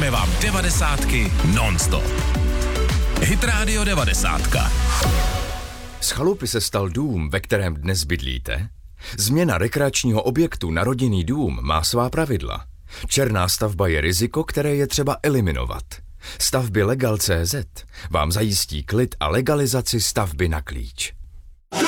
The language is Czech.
Hrajeme vám 90 non-stop. Hit Radio 90. Z chalupy se stal dům, ve kterém dnes bydlíte? Změna rekreačního objektu na rodinný dům má svá pravidla. Černá stavba je riziko, které je třeba eliminovat. Stavby Legal.cz vám zajistí klid a legalizaci stavby na klíč.